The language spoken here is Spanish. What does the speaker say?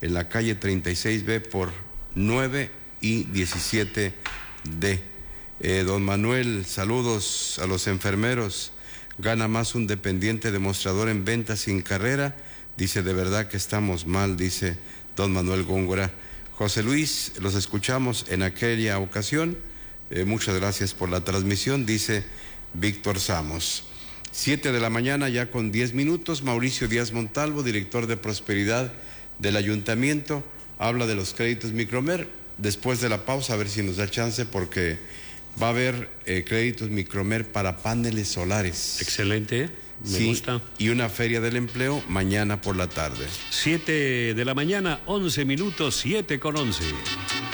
en la calle 36B por 9 y 17D. Don Manuel, saludos a los enfermeros. Gana más un dependiente demostrador en ventas sin carrera. Dice, de verdad que estamos mal, dice don Manuel Góngora. José Luis, los escuchamos en aquella ocasión. Muchas gracias por la transmisión, dice Víctor Samos. 7 de la mañana, ya con 10 minutos. Mauricio Díaz Montalvo, director de Prosperidad del Ayuntamiento, habla de los créditos Micromer. Después de la pausa, a ver si nos da chance, porque va a haber créditos Micromer para paneles solares. Excelente, me gusta. Y una feria del empleo mañana por la tarde. 7 de la mañana, 11 minutos, 7:11.